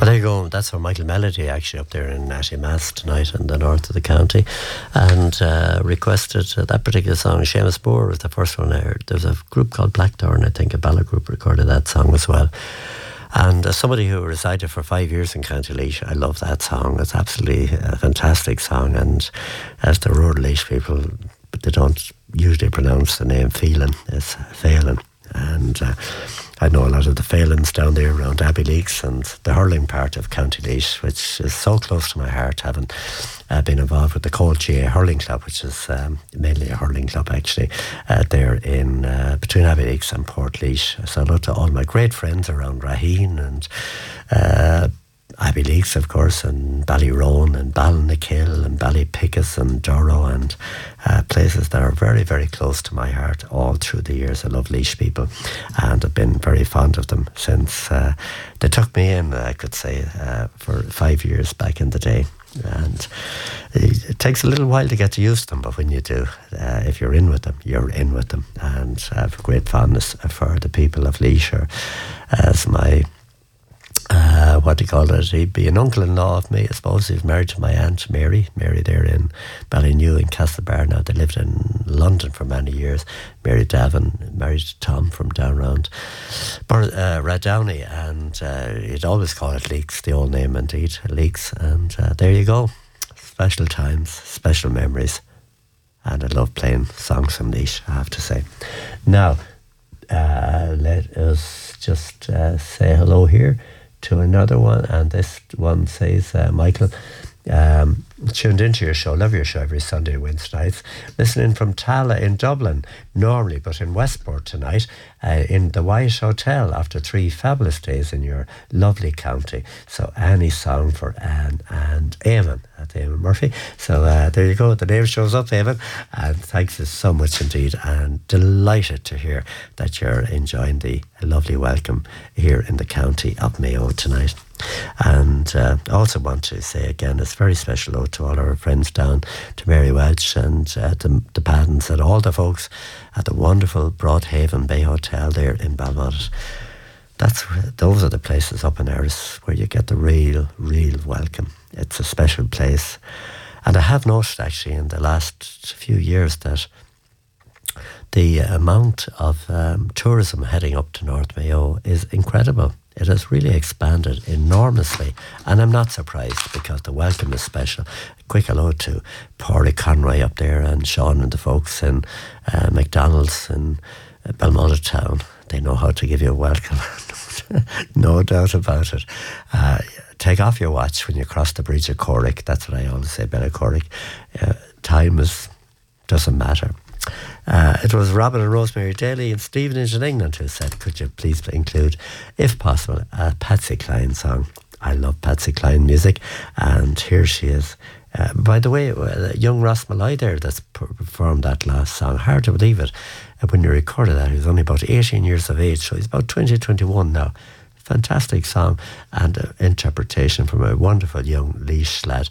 Well, there you go. That's for Michael Melody, actually, up there in Ashemass tonight in the north of the county, and requested that particular song. Seamus Moore was the first one I heard. There was a group called Blackthorn, I think, a ballad group recorded that song as well. And as somebody who resided for 5 years in County Laois, I love that song. It's absolutely a fantastic song. And as the rural Laois people, they don't usually pronounce the name Phelan. It's Phelan. And I know a lot of the Phelans down there around Abbeyleix and the hurling part of County Laois, which is so close to my heart, having been involved with the Cold GA Hurling Club, which is mainly a hurling club actually, there in between Abbeyleix and Portlaoise. So hello to all my great friends around Raheen and Abbeyleix, of course, and Ballyroan and Ballinnakill and Ballypickus and Durrow, and places that are very, very close to my heart all through the years. I love Laois people and I've been very fond of them since they took me in, I could say, for 5 years back in the day. And it takes a little while to get used to them, but when you do, if you're in with them, you're in with them. And I have a great fondness for the people of Laois, as my what do you call it? He'd be an uncle-in-law of me, I suppose. He was married to my aunt Mary there in Ballynew in Castlebar. Now they lived in London for many years. Mary Davin, married to Tom from down around Rathdowney, and he'd always call it Leaks, the old name indeed, Leaks. And there you go. Special times, special memories. And I love playing songs from Laois, I have to say. Now, let us just say hello here to another one, and this one says, Michael, tuned into your show, love your show every Sunday and Wednesday nights, listening from Tala in Dublin normally, but in Westport tonight, in the White Hotel after 3 fabulous days in your lovely county. So any song for Anne and Eamon, that's Eamon Murphy. So there you go, the name shows up, Eamon, and thanks so much indeed, and delighted to hear that you're enjoying the lovely welcome here in the county of Mayo tonight. And I also want to say again, it's very special hello to all our friends down to Mary Welch and the Paddens and all the folks at the wonderful Broadhaven Bay Hotel there in Balmont. Those are the places up in Erris where you get the real welcome. It's a special place. And I have noticed actually in the last few years that the amount of tourism heading up to North Mayo is incredible. It has really expanded enormously, and I'm not surprised because the welcome is special. Quick hello to Pádraig Conroy up there and Sean and the folks in McDonald's in Belmont Town. They know how to give you a welcome, no doubt about it. Take off your watch when you cross the bridge of Corrick. That's what I always say about Corrick. Time doesn't matter. It was Robin and Rosemary Daly and Stephen in England who said, could you please include, if possible, a Patsy Cline song. I love Patsy Cline music, and here she is. By the way, young Ross Malloy there that's performed that last song, hard to believe it. When you recorded that, he was only about 18 years of age, so he's about 20, 21 now. Fantastic song and interpretation from a wonderful young Laois lad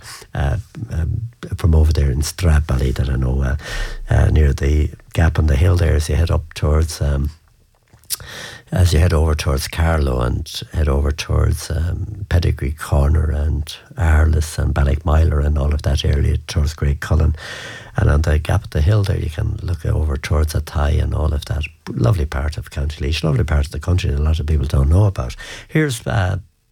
from over there in Stradbally that I know well, near the gap on the hill there as you head up towards as you head over towards Carlow and head over towards Pedigree Corner and Arliss and Ballycmyler and all of that area towards Great Cullen. And on the gap of the hill there, you can look over towards Athy and all of that. Lovely part of County Laois, lovely part of the country that a lot of people don't know about. Here's